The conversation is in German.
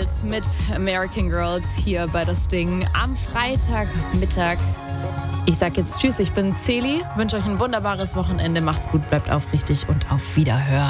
Girls mit American Girls hier bei das Ding am Freitagmittag. Ich sag jetzt Tschüss, ich bin Celi, wünsche euch ein wunderbares Wochenende, macht's gut, bleibt aufrichtig und auf Wiederhören.